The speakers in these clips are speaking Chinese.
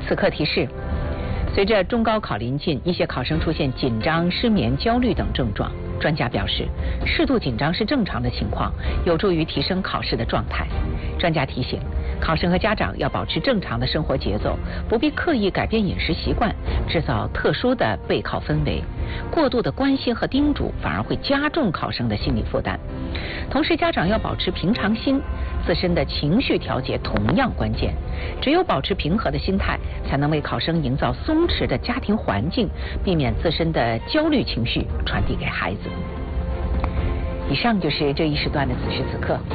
此刻提示：随着中高考临近，一些考生出现紧张、失眠、焦虑等症状。专家表示，适度紧张是正常的情况，有助于提升考试的状态。专家提醒，考生和家长要保持正常的生活节奏，不必刻意改变饮食习惯，制造特殊的备考氛围。过度的关心和叮嘱反而会加重考生的心理负担。同时，家长要保持平常心，自身的情绪调节同样关键。只有保持平和的心态，才能为考生营造松弛的家庭环境，避免自身的焦虑情绪传递给孩子。以上就是这一时段的此时此刻。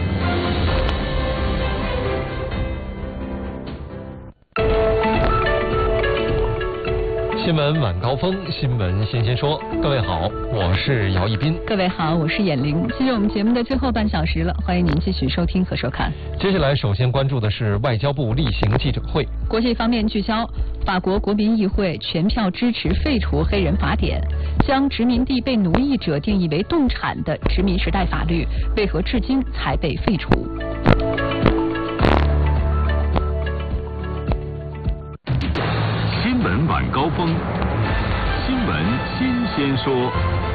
新闻晚高峰，新闻先先说。各位好，我是姚一斌。 各位好，我是闫玲。进入我们节目的最后半小时了，欢迎您继续收听和收看。 接下来首先关注的是外交部例行记者会。 国际方面聚焦，法国国民议会全票支持废除黑人法典，将殖民地被奴役者定义为动产的殖民时代法律，为何至今才被废除？ 新闻晚高峰，新闻新鲜说。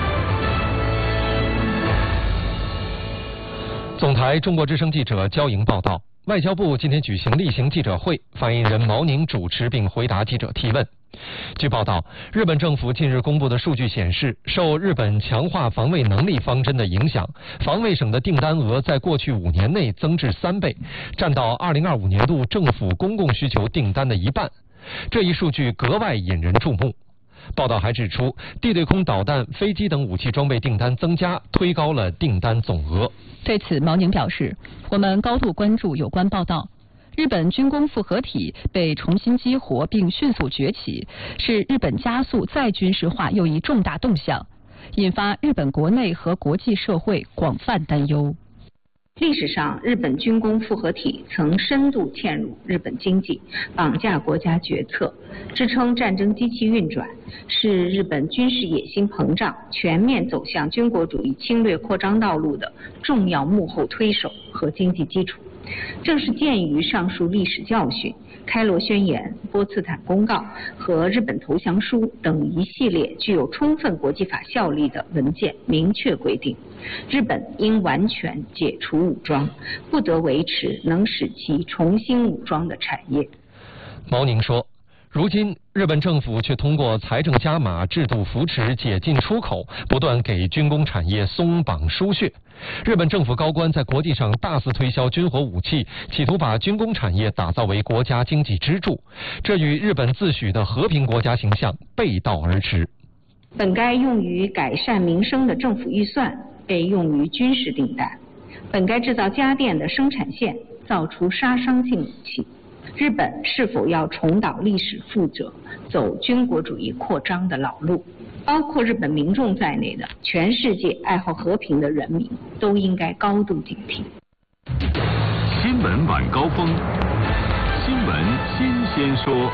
总台中国之声记者焦莹报道，外交部今天举行例行记者会，发言人毛宁主持并回答记者提问。据报道，日本政府近日公布的数据显示，受日本强化防卫能力方针的影响，防卫省的订单额在过去5年内增至3倍，占到2025年度政府公共需求订单的1半。这一数据格外引人注目。报道还指出，地对空导弹、飞机等武器装备订单增加，推高了订单总额。 对此，毛宁表示，我们高度关注有关报道。日本军工复合体被重新激活并迅速崛起，是日本加速再军事化又一重大动向，引发日本国内和国际社会广泛担忧。 历史上，日本军工复合体曾深度嵌入日本经济，绑架国家决策，支撑战争机器运转，是日本军事野心膨胀、全面走向军国主义侵略扩张道路的重要幕后推手和经济基础。正是鉴于上述历史教训，开罗宣言、波茨坦公告和日本投降书等一系列具有充分国际法效力的文件明确规定，日本应完全解除武装，不得维持能使其重新武装的产业。 毛宁说，如今日本政府却通过财政加码、制度扶持、解禁出口，不断给军工产业松绑输血。日本政府高官在国际上大肆推销军火武器，企图把军工产业打造为国家经济支柱，这与日本自诩的和平国家形象背道而驰。 本该用于改善民生的政府预算被用于军事订单，本该制造家电的生产线造出杀伤性武器。日本是否要重蹈历史覆辙，走军国主义扩张的老路？包括日本民众在内的全世界爱好和平的人民都应该高度警惕。 新闻晚高峰，新闻新鲜说。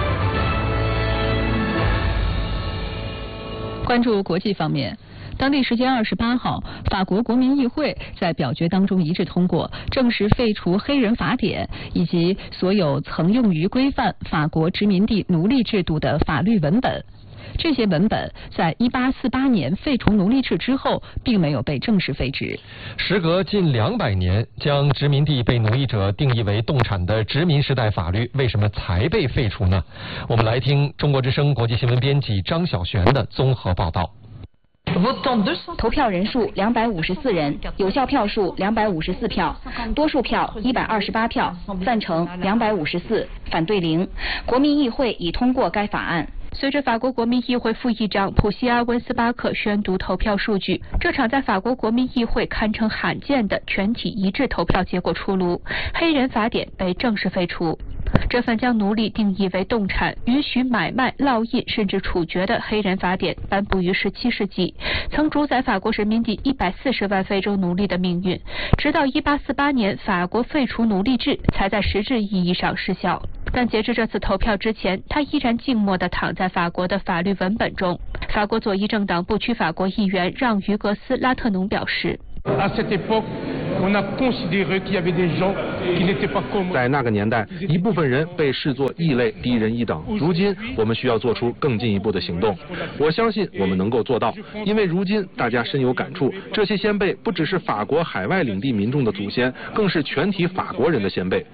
关注国际方面，当地时间28号，法国国民议会在表决当中一致通过，正式废除黑人法典以及所有曾用于规范法国殖民地奴隶制度的法律文本。这些文本在1848年废除奴隶制之后，并没有被正式废止。 时隔近200年，将殖民地被奴役者定义为动产的殖民时代法律，为什么才被废除呢？我们来听中国之声国际新闻编辑张晓璇的综合报道。 投票人数254人，有效票数254票，多数票128票，赞成254，反对0。国民议会已通过该法案。 随着法国国民议会副议长普西阿温斯巴克宣读投票数据，这场在法国国民议会堪称罕见的全体一致投票结果出炉，黑人法典被正式废除。这份将奴隶定义为动产、允许买卖、烙印甚至处决的黑人法典颁布于17世纪，曾主宰法国殖民地140万非洲奴隶的命运。直到1848年法国废除奴隶制，才在实质意义上失效。但截至这次投票之前，它依然静默地躺在法国的法律文本中。法国左翼政党不屈法国议员让·于格斯·拉特农表示， 在那个年代，一部分人被视作异类、低人一等。如今，我们需要做出更进一步的行动。我相信我们能够做到，因为如今大家深有感触，这些先辈不只是法国海外领地民众的祖先，更是全体法国人的先辈。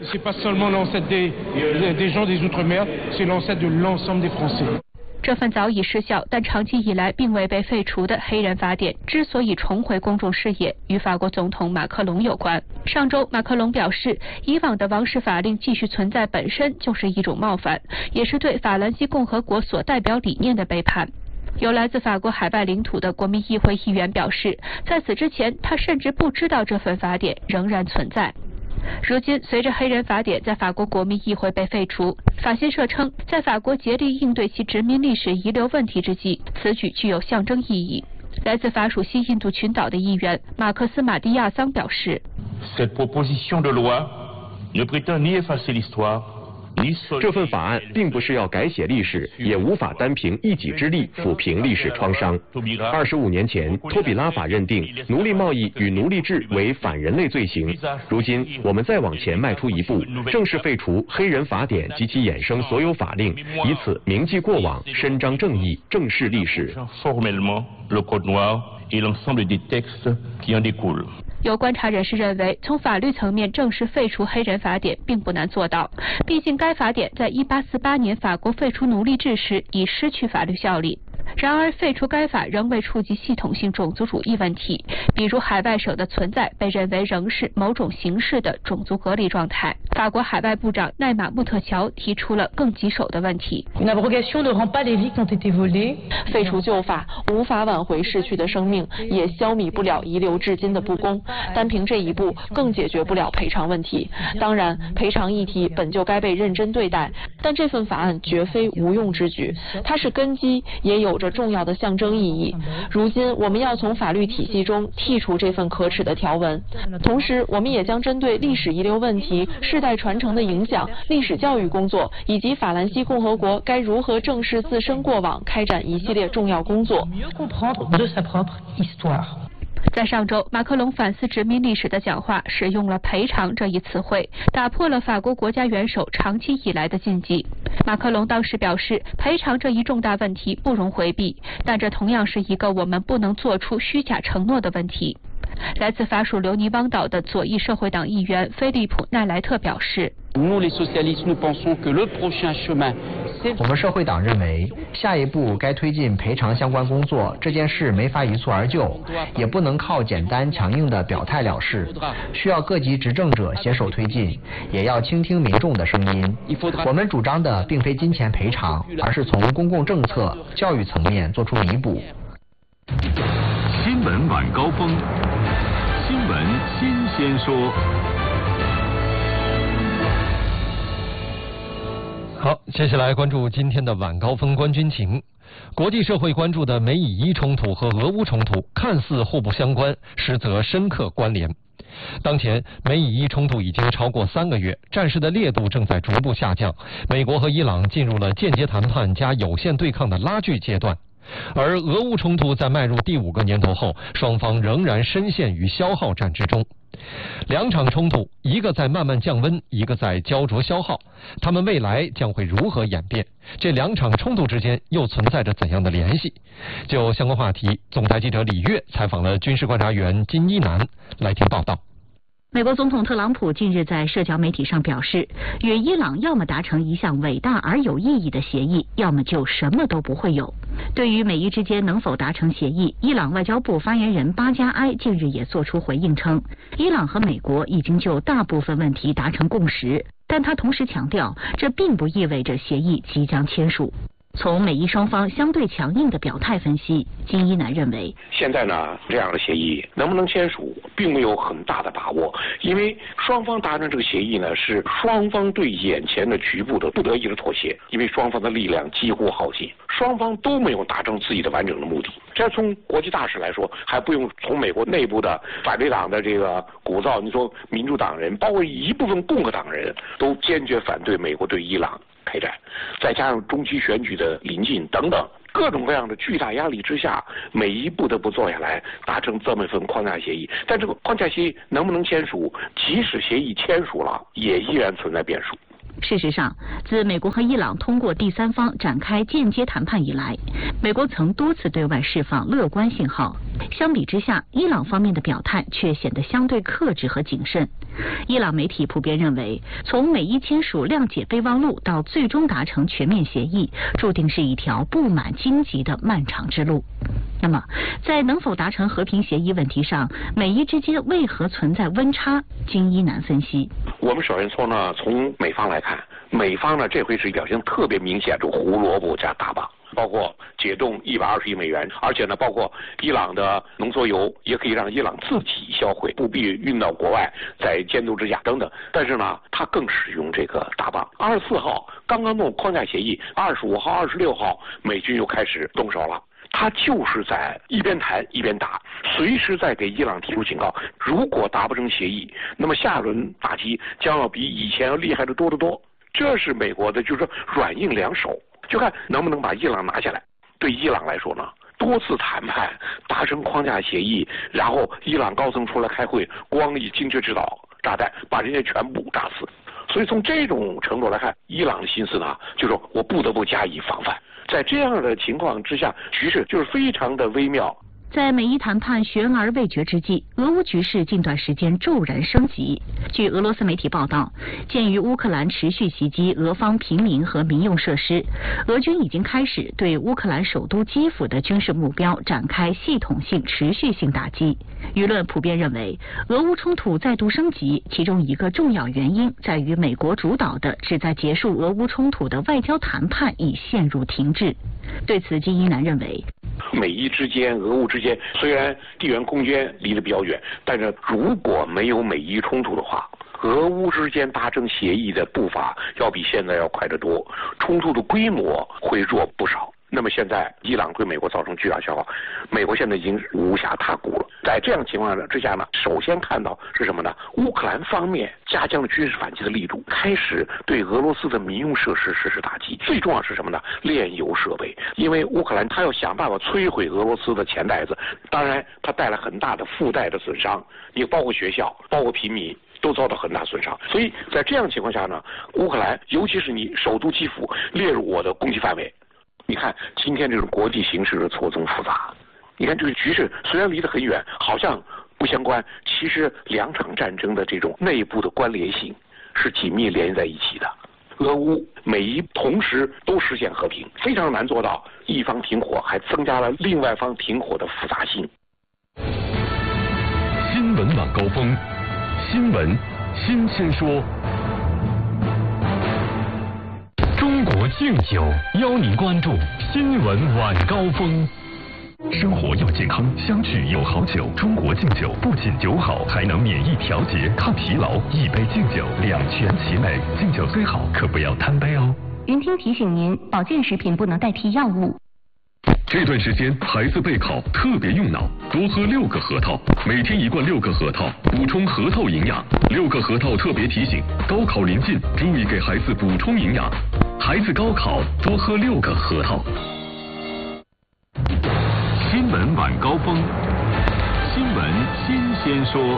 这份早已失效但长期以来并未被废除的黑人法典之所以重回公众视野，与法国总统马克龙有关。上周，马克龙表示，以往的王室法令继续存在本身就是一种冒犯，也是对法兰西共和国所代表理念的背叛。有来自法国海外领土的国民议会议员表示，在此之前，他甚至不知道这份法典仍然存在。如今，随着黑人法典在法国国民议会被废除，法新社称，在法国竭力应对其殖民历史遗留问题之际，此举具有象征意义。来自法属西印度群岛的议员马克斯马蒂亚桑表示， Cette proposition de loi ne prétend ni effacer l'histoire。 这份法案并不是要改写历史，也无法单凭一己之力抚平历史创伤。25年前，托比拉法认定奴隶贸易与奴隶制为反人类罪行。如今，我们再往前迈出一步，正式废除黑人法典及其衍生所有法令，以此铭记过往，伸张正义，正视历史。 有观察人士认为，从法律层面正式废除黑人法典并不难做到，毕竟该法典在1848年法国废除奴隶制时已失去法律效力。然而，废除该法仍未触及系统性种族主义问题，比如海外省的存在被认为仍是某种形式的种族隔离状态。法国海外部长奈马穆特乔提出了更棘手的问题： 废除旧法无法挽回逝去的生命，也消弭不了遗留至今的不公。单凭这一步，更解决不了赔偿问题。当然，赔偿议题本就该被认真对待，但这份法案绝非无用之举，它是根基，也有着重要的象征意义。如今，我们要从法律体系中剔除这份可耻的条文，同时，我们也将针对历史遗留问题、世代传承的影响、历史教育工作以及法兰西共和国该如何正视自身过往，开展一系列重要工作。 在上周，马克龙反思殖民历史的讲话使用了赔偿这一词汇，打破了法国国家元首长期以来的禁忌。马克龙当时表示，赔偿这一重大问题不容回避，但这同样是一个我们不能做出虚假承诺的问题。来自法属留尼汪岛的左翼社会党议员菲利普·奈莱特表示， 我们社会党认为，下一步该推进赔偿相关工作。这件事没法一蹴而就，也不能靠简单强硬的表态了事，需要各级执政者携手推进，也要倾听民众的声音。我们主张的并非金钱赔偿，而是从公共政策、教育层面做出弥补。 新闻晚高峰，新闻新鲜说。 好，接下来关注今天的晚高峰观军情。国际社会关注的美以伊冲突和俄乌冲突看似互不相关，实则深刻关联。当前美以伊冲突已经超过3个月，战事的烈度正在逐步下降，美国和伊朗进入了间接谈判加有限对抗的拉锯阶段。而俄乌冲突在迈入第5个年头后，双方仍然深陷于消耗战之中。两场冲突，一个在慢慢降温，一个在焦灼消耗，他们未来将会如何演变？这两场冲突之间又存在着怎样的联系？就相关话题，总台记者李月采访了军事观察员金一南，来听报道。 美国总统特朗普近日在社交媒体上表示，与伊朗要么达成一项伟大而有意义的协议，要么就什么都不会有。对于美伊之间能否达成协议，伊朗外交部发言人巴加埃近日也做出回应称，伊朗和美国已经就大部分问题达成共识，但他同时强调，这并不意味着协议即将签署。从美伊双方相对强硬的表态分析，金一南认为， 现在呢，这样的协议能不能签署，并没有很大的把握，因为双方达成这个协议呢，是双方对眼前的局部的不得已的妥协，因为双方的力量几乎耗尽，双方都没有达成自己的完整的目的。这从国际大事来说，还不用从美国内部的反对党的这个鼓噪，你说民主党人，包括一部分共和党人都坚决反对美国对伊朗开战，再加上中期选举的临近等等， 各种各样的巨大压力之下，美伊不得不坐下来达成这么一份框架协议。但这个框架协议能不能签署，即使协议签署了，也依然存在变数。 事实上，自美国和伊朗通过第三方展开间接谈判以来，美国曾多次对外释放乐观信号。相比之下，伊朗方面的表态却显得相对克制和谨慎。伊朗媒体普遍认为，从美伊签署谅解备忘录到最终达成全面协议，注定是一条布满荆棘的漫长之路。那么，在能否达成和平协议问题上，美伊之间为何存在温差？金一南分析， 我们首先说呢，从美方来看，美方呢这回是表现特别明显，这胡萝卜加大棒。包括解冻120亿美元，而且呢，包括伊朗的浓缩铀也可以让伊朗自己销毁，不必运到国外，在监督之下等等。但是呢，他更使用这个大棒。24号刚刚弄框架协议，25号、26号美军又开始动手了。他就是在一边谈一边打，随时在给伊朗提出警告，如果达不成协议，那么下轮打击将要比以前要厉害的多得多。这是美国的，就是说软硬两手。就看能不能把伊朗拿下来。对伊朗来说呢，多次谈判达成框架协议，然后伊朗高层出来开会，光以精确制导炸弹把人家全部炸死。所以从这种程度来看，伊朗的心思呢，就是我不得不加以防范。在这样的情况之下，局势就是非常的微妙。 在美伊谈判悬而未决之际，俄乌局势近段时间骤然升级。据俄罗斯媒体报道，鉴于乌克兰持续袭击俄方平民和民用设施，俄军已经开始对乌克兰首都基辅的军事目标展开系统性、持续性打击。舆论普遍认为，俄乌冲突再度升级，其中一个重要原因在于美国主导的旨在结束俄乌冲突的外交谈判已陷入停滞。对此，金一南认为， 美伊之间、俄乌之间，虽然地缘空间离得比较远，但是如果没有美伊冲突的话，俄乌之间达成协议的步伐要比现在要快得多，冲突的规模会弱不少。那么现在伊朗对美国造成巨大消耗，美国现在已经无暇他顾了。在这样情况之下呢，首先看到是什么呢？乌克兰方面加强了军事反击的力度，开始对俄罗斯的民用设施实施打击。最重要是什么呢？炼油设备，因为乌克兰他要想办法摧毁俄罗斯的钱袋子，当然他带来很大的附带的损伤，你包括学校，包括平民。都遭到很大损伤，所以在这样情况下呢，乌克兰尤其是你首都基辅列入我的攻击范围。你看今天这种国际形势的错综复杂，你看这个局势虽然离得很远，好像不相关，其实两场战争的这种内部的关联性是紧密连接在一起的。俄乌美伊同时都实现和平，非常难做到一方停火，还增加了另外方停火的复杂性。 新闻晚高峰，新闻新鲜说。中国敬酒邀您关注新闻晚高峰。生活要健康，相聚有好酒。中国敬酒不仅酒好，还能免疫调节、抗疲劳。一杯敬酒，两全其美。敬酒虽好，可不要贪杯哦。 云听提醒您，保健食品不能代替药物。 这段时间孩子备考特别用脑，多喝6个核桃，每天1罐6个核桃，补充核桃营养。6个核桃特别提醒，高考临近，注意给孩子补充营养。孩子高考多喝6个核桃。新闻晚高峰，新闻新鲜说。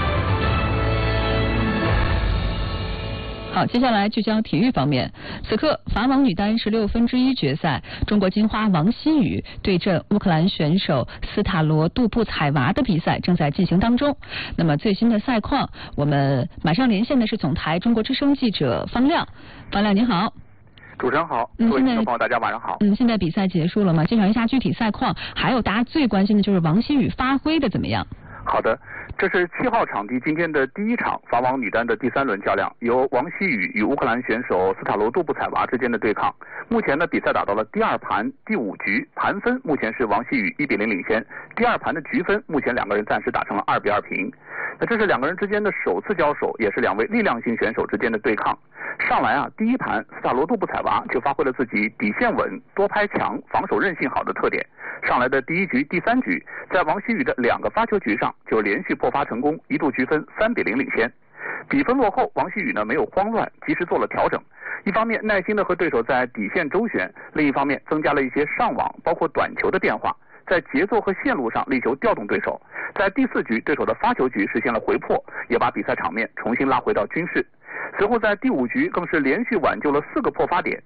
好，接下来聚焦体育方面。此刻，法网女单16分之一决赛，中国金花王希雨对阵乌克兰选手斯塔罗杜布采娃的比赛正在进行当中。那么最新的赛况，我们马上连线的是总台中国之声记者方亮。方亮，您好。 主持人好，各位听众朋友，大家晚上好。 现在比赛结束了吗？介绍一下具体赛况，还有大家最关心的就是王希雨发挥的怎么样？ 好的，这是7号场地今天的第一场法网女单的第3轮较量，由王希雨与乌克兰选手斯塔罗杜布采娃之间的对抗。目前呢，比赛打到了第2盘第5局，盘分目前是王希雨1比0领先。第2盘的局分，目前两个人暂时打成了2比2平。那这是两个人之间的首次交手，也是两位力量型选手之间的对抗。上来第一盘斯塔罗杜布采娃就发挥了自己底线稳、多拍强、防守韧性好的特点。上来的第1局、第3局，在王希雨的2个发球局上就连续破发成功，一度局分3比0领先。 比分落后，王希雨呢没有慌乱，及时做了调整。一方面耐心的和对手在底线周旋，另一方面增加了一些上网包括短球的变化，在节奏和线路上力求调动对手。在第4局对手的发球局实现了回破，也把比赛场面重新拉回到均势。随后在第5局更是连续挽救了4个破发点，